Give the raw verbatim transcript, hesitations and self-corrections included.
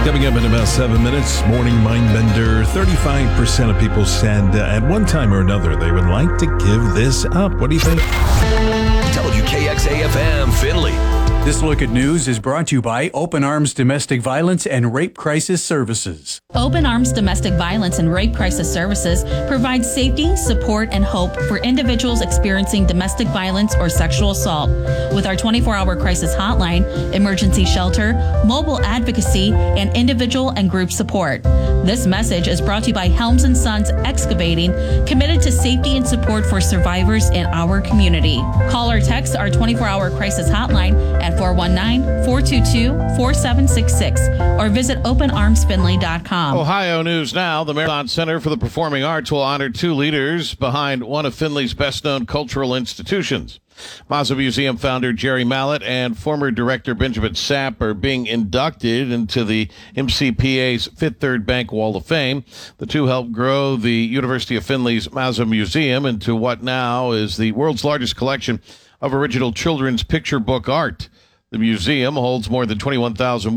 Coming up in about seven minutes, Morning Mindbender. thirty-five percent of people said uh, at one time or another they would like to give this up. What do you think? W K X A F M, Findlay. This look at news is brought to you by Open Arms Domestic Violence and Rape Crisis Services. Open Arms Domestic Violence and Rape Crisis Services provides safety, support, and hope for individuals experiencing domestic violence or sexual assault. With our twenty-four hour crisis hotline, emergency shelter, mobile advocacy, and individual and group support. This message is brought to you by Helms and Sons Excavating, committed to safety and support for survivors in our community. Call or text our twenty-four hour crisis hotline at four one nine, four two two, four seven six six or visit open arms finley dot com. Ohio News Now. The Marathon Center for the Performing Arts will honor two leaders behind one of Findlay's best-known cultural institutions. Mazza Museum founder Jerry Mallett and former director Benjamin Sapp are being inducted into the M C P A's Fifth Third Bank Wall of Fame. The two helped grow the University of Findlay's Mazza Museum into what now is the world's largest collection of original children's picture book art. The museum holds more than twenty-one thousand